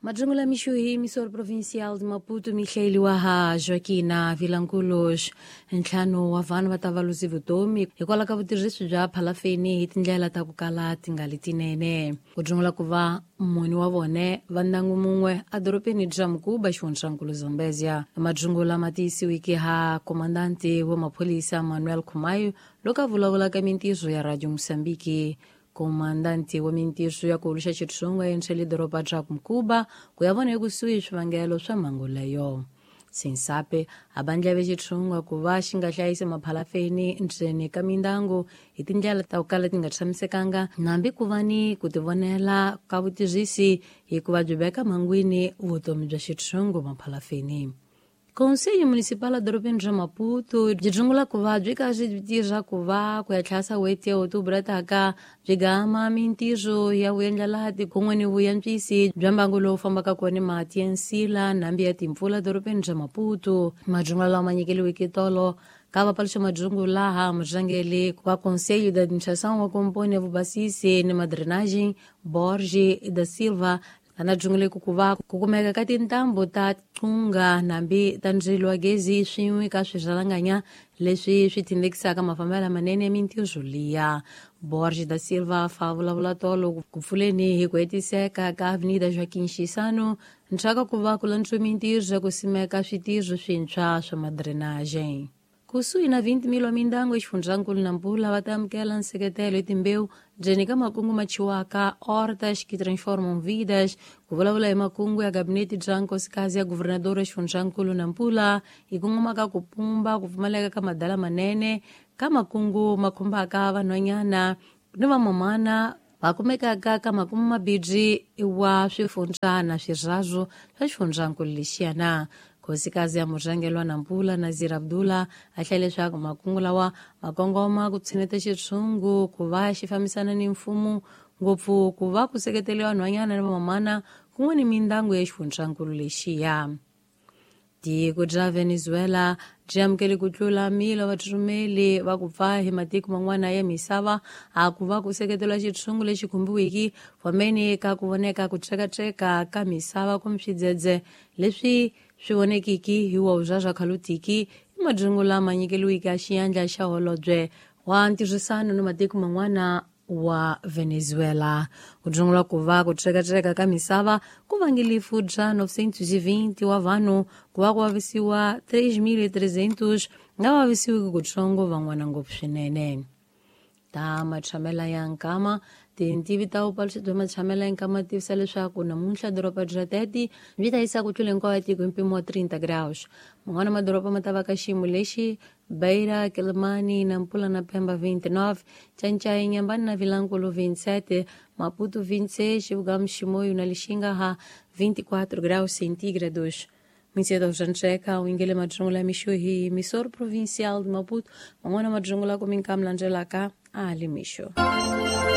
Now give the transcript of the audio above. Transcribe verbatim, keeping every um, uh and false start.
Madrungula Mishuhi, emissora provincial de Maputo, Michael Waha, Joaquina Vilanculos, Ntlhanu Wavana Vatavaluzivu Domi, Ikola Kavutirisi ja Palafeni, Hitindlela Takukala, Tingali Tinene. Kudrungula kuva muni wa vone vandangu mungwe adoropeni dja mkuba xiwonxankulu Zambezia. Madrungula matisi wiki ha komandante wa mapolisa Manuel Kumayu loka vulavulaka mintizo ya Radio Msambiki. Komandante wa mintizo ya kuulisha chitsunga encheli doropa dja kumkuba kuyavona ekusuhi swivangelo swa mangu leyo. Sinsape abandla vechitsunga kuva xingahlayisa maphalafeni ntseni ka mindangu hi tindlela ta kukala ti nga tshamisekanga nambi kuvani ku tivonela ka vutivisi hi ku va byi veka mangwini vutomi bya xitsungu maphalafeni. Konselho Municipal doropeni dza Maputo byi dzungula kuva byi ka byi tirha kuva ku ya tlhasa weti ya outubro taka byi gama mintirho ya vuendla laha tikhon'weni vuyantswisi bya mbangu lowu fambaka kona mati ya nsila nambi ya timpfula doropeni dza Maputo. Madzungula lawa ma nyikeliweke tolo ka vapalixa madzungu laha murhangeli wa Conselho da Administração wa Komponi ya Vubasisi ni Madrenagem Borge da Silva ana dzunguleku kuva kukumeka ka tintambu ta tsunga nambi ta ndzilo wa gezi swin'we ka swirhalanganya leswi swi tindekisaka mafambelo manene ya mintirho liya. Borge da Silva fa vulavula tolo ku pfuleni hi ku hetiseka ka Avenida Joaquim Chissano ntswaka kuva ku lantswiwe mintirho ya ku simeka switirho swintshwa swa madrenagem. Kusuhi na vinte mil wa mindangu exifundzhankulu Nampula va ta amukela nseketelo hi timbewu byeni ka makungu ma chiwaka hortas que transformam vidas ku vulavula hi makungu ya gabinete bya nkosikazi ya guvernador wa xifundzhankulu Nampula hi ku ngoma ka ku pumba ku pfumaleka ka madala manene ka makungu ma khumbaka vanhwanyana ni vamamana va kumekaka ka makumu mabidzi wa swifundza na swirhazo swa xifundzhankulu lexiyana. Nkosikazi ya murhangeli wa Nampula Nazir Abdullah a hlaye leswaku makungu lawa makongoma ku tshineta xitshungu ku va xi fambisana ni mfumo ngopfu ku va ku seketeliwa vanhwanyana ni vamamana kun'we ni mindyangu ya xifundzhankulu lexiya. Tiko bya Venezuela byi amukele ku tlula mila vatirhumeli va ku pfa hi matiko man'wana ya misava a ku va ku seketeliwa xitshungu lexi khumbiwiki fambeni ka ku voneka ku tsekateka ka misava kumbe swidzedze leswi swi vonekiki hi wa uzazwa khalutiki hi madzungu lama nyikeliwiki a xiyandla xa holobye wa ntirhisano ni matiko man'wana wa Venezuela. Ku dzungula ku va ku tsekateka ka misava ku vangele fudza novecentos e vinte wa vanhu ku va ku vavisiwa três mil e trezentos nga vavisiwiki kutsongo van'wana ngopfu swinene. Ta matshamela ya nkama tintivi ta upalisa bya matshamela ya nkama tivisa leswaku namuntlha doropa bya teti byi ta yisa ku tlula hinkwawo ya tiko mpimo wa thirty graus. Man'wana madoropa ma ta va ka xiyimo lexi Beira, Quelimane, Nampula na Pemba vinte-nove, Chanchai, Inhambane na Vilanculo vinte-sete, Maputo vinte-seis, Xivugamo, Chimoio na Lixinga vinte-quatro graus centígrados. Mincedo Jancheka, o Ingele Madrungula Mishuhi, emissora provincial de Maputo, Man'wana Madrungula Kuminkam Langelaka, Ali Mishu.